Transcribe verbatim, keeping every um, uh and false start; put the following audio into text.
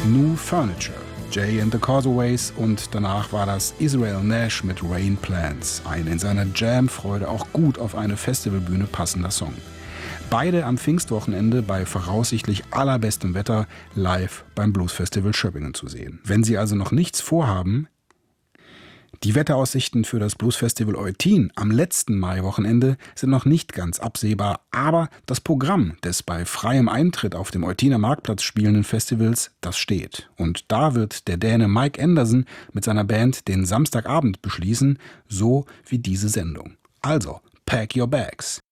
New Furniture, Jay and the Causaways und danach war das Israel Nash mit Rain Plans, ein in seiner Jam-Freude auch gut auf eine Festivalbühne passender Song. Beide am Pfingstwochenende bei voraussichtlich allerbestem Wetter live beim Bluesfestival Schöppingen zu sehen. Wenn Sie also noch nichts vorhaben, die Wetteraussichten für das Bluesfestival Eutin am letzten Maiwochenende sind noch nicht ganz absehbar, aber das Programm des bei freiem Eintritt auf dem Eutiner Marktplatz spielenden Festivals, das steht. Und da wird der Däne Mike Anderson mit seiner Band den Samstagabend beschließen, so wie diese Sendung. Also, pack your bags.